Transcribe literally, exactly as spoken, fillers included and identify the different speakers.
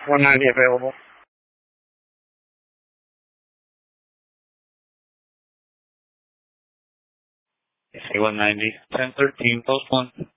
Speaker 1: one ninety available.
Speaker 2: one ninety, ten thirteen, post one.